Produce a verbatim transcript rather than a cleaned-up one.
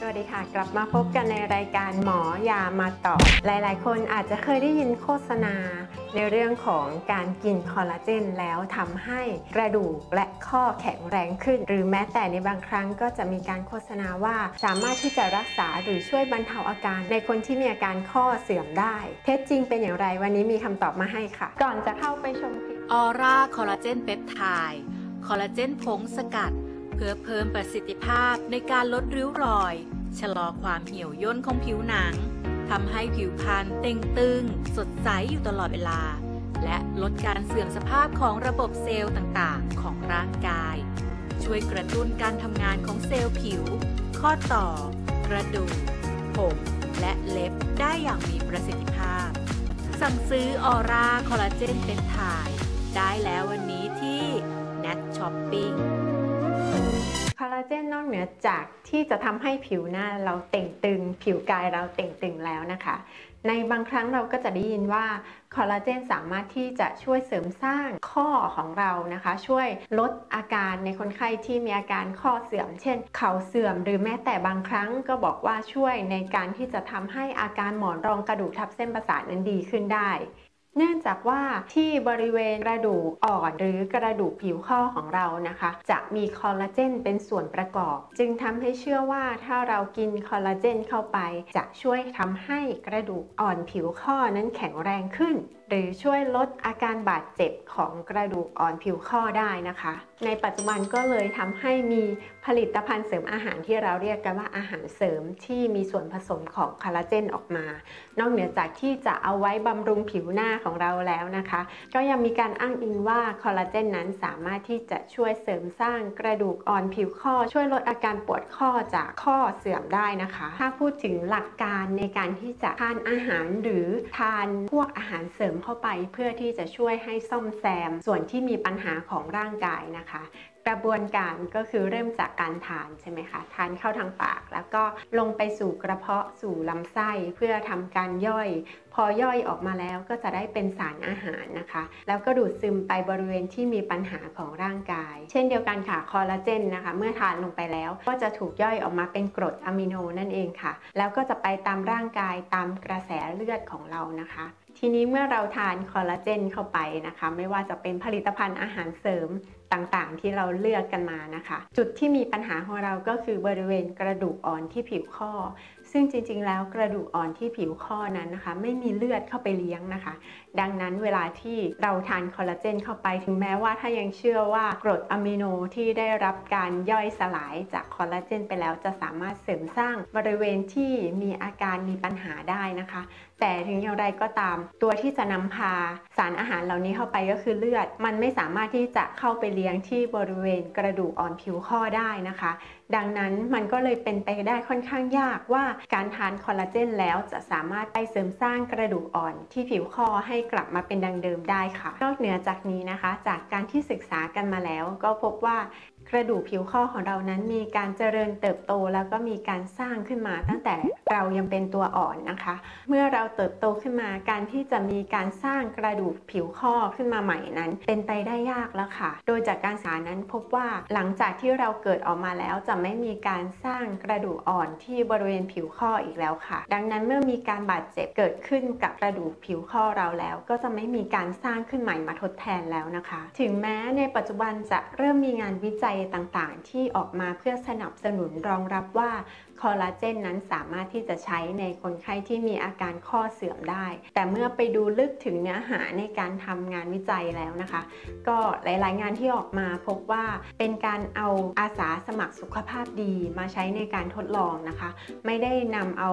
วัสดีค่ะกลับมาพบกันในรายการหมอยามาตอบหลายๆคนอาจจะเคยได้ยินโฆษณาในเรื่องของการกินคอลลาเจนแล้วทำให้กระดูกและข้อแข็งแรงขึ้นหรือแม้แต่ในบางครั้งก็จะมีการโฆษณาว่าสามารถที่จะรักษาหรือช่วยบรรเทาอาการในคนที่มีอาการข้อเสื่อมได้เท็จจริงเป็นอย่างไรวันนี้มีคำตอบมาให้ค่ะก่อนจะเข้าไปชมคลิปออร่าคอลลาเจนเปปไทด์คอลลาเจนผงสกัดเพื่อเพิ่มประสิทธิภาพในการลดริ้วรอยชะลอความเหี่ยวย่นของผิวหนังทำให้ผิวพรรณเต่งตึงสดใสอยู่ตลอดเวลาและลดการเสื่อมสภาพของระบบเซลล์ต่างๆของร่างกายช่วยกระตุ้นการทำงานของเซลล์ผิวข้อต่อกระดูกผมและเล็บได้อย่างมีประสิทธิภาพสั่งซื้อออร่าคอลลาเจนเปปไทด์ได้แล้ววันนี้ที่ Nat Shopping คอลลาเจนนอกเหนือจากที่จะทำให้ผิวหน้าเราเต่งตึงผิวกายเราเต่งตึงแล้วนะคะในบางครั้งเราก็จะได้ยินว่าคอลลาเจนสามารถที่จะช่วยเสริมสร้างข้อของเรานะคะช่วยลดอาการในคนไข้ที่มีอาการข้อเสื่อมเช่นเข่าเสื่อมหรือแม้แต่บางครั้งก็บอกว่าช่วยในการที่จะทำให้อาการหมอนรองกระดูกทับเส้นประสาทนั้นดีขึ้นได้เนื่องจากว่าที่บริเวณกระดูกอ่อนหรือกระดูกผิวข้อของเรานะคะจะมีคอลลาเจนเป็นส่วนประกอบจึงทำให้เชื่อว่าถ้าเรากินคอลลาเจนเข้าไปจะช่วยทำให้กระดูกอ่อนผิวข้อนั้นแข็งแรงขึ้นหรือช่วยลดอาการบาดเจ็บของกระดูกอ่อนผิวข้อได้นะคะในปัจจุบันก็เลยทำให้มีผลิตภัณฑ์เสริมอาหารที่เราเรียกกันว่าอาหารเสริมที่มีส่วนผสมของคอลลาเจนออกมานอกเหนือจากที่จะเอาไว้บำรุงผิวหน้าของเราแล้วนะคะก็ยังมีการอ้างอิงว่าคอลลาเจนนั้นสามารถที่จะช่วยเสริมสร้างกระดูกอ่อนผิวข้อช่วยลดอาการปวดข้อจากข้อเสื่อมได้นะคะถ้าพูดถึงหลักการในการที่จะทานอาหารหรือทานพวกอาหารเสริมเข้าไปเพื่อที่จะช่วยให้ซ่อมแซมส่วนที่มีปัญหาของร่างกายนะคะกระบวนการก็คือเริ่มจากการทานใช่ไหมคะทานเข้าทางปากแล้วก็ลงไปสู่กระเพาะสู่ลำไส้เพื่อทำการย่อยพอย่อยออกมาแล้วก็จะได้เป็นสารอาหารนะคะแล้วก็ดูดซึมไปบริเวณที่มีปัญหาของร่างกายเช่นเดียวกันค่ะคอลลาเจนนะคะเมื่อทานลงไปแล้วก็จะถูกย่อยออกมาเป็นกรดอะมิโนนั่นเองค่ะแล้วก็จะไปตามร่างกายตามกระแสเลือดของเรานะคะทีนี้เมื่อเราทานคอลลาเจนเข้าไปนะคะไม่ว่าจะเป็นผลิตภัณฑ์อาหารเสริมต่างๆที่เราเลือกกันมานะคะจุดที่มีปัญหาของเราก็คือบริเวณกระดูกอ่อนที่ผิวข้อซึ่งจริงๆแล้วกระดูกอ่อนที่ผิวข้อนั้นนะคะไม่มีเลือดเข้าไปเลี้ยงนะคะดังนั้นเวลาที่เราทานคอลลาเจนเข้าไปถึงแม้ว่าถ้ายังเชื่อว่ากรดอะมิโนที่ได้รับการย่อยสลายจากคอลลาเจนไปแล้วจะสามารถเสริมสร้างบริเวณที่มีอาการมีปัญหาได้นะคะแต่ถึงอย่างไรก็ตามตัวที่จะนำพาสารอาหารเหล่านี้เข้าไปก็คือเลือดมันไม่สามารถที่จะเข้าไปเลี้ยงที่บริเวณกระดูกอ่อนผิวข้อได้นะคะดังนั้นมันก็เลยเป็นไปได้ค่อนข้างยากว่าการทานคอลลาเจนแล้วจะสามารถไปเสริมสร้างกระดูกอ่อนที่ผิวข้อให้กลับมาเป็นดังเดิมได้ค่ะนอกเหนือจากนี้นะคะจากการที่ศึกษากันมาแล้วก็พบว่ากระดูกผิวข้อของเรานั้นมีการเจริญเติบโตแล้วก็มีการสร้างขึ้นมาตั้งแต่เรายังเป็นตัวอ่อนนะคะเมื่อเราเติบโตขึ้นมาการที่จะมีการสร้างกระดูกผิวข้อขึ้นมาใหม่นั้นเป็นไปได้ยากแล้วค่ะโดยจากการศึกษานั้นพบว่าหลังจากที่เราเกิดออกมาแล้วจะไม่มีการสร้างกระดูกอ่อนที่บริเวณผิวข้ออีกแล้วค่ะดังนั้นเมื่อมีการบาดเจ็บเกิดขึ้นกับกระดูกผิวข้อเราแล้วก็จะไม่มีการสร้างขึ้นใหม่มาทดแทนแล้วนะคะถึงแม้ในปัจจุบันจะเริ่มมีงานวิจัยต่างๆที่ออกมาเพื่อสนับสนุนรองรับว่าคอลลาเจนนั้นสามารถที่จะใช้ในคนไข้ที่มีอาการข้อเสื่อมได้แต่เมื่อไปดูลึกถึงเนื้อหาในการทำงานวิจัยแล้วนะคะก็หลายๆงานที่ออกมาพบว่าเป็นการเอาอาสาสมัครสุขภาพดีมาใช้ในการทดลองนะคะไม่ได้นำเอา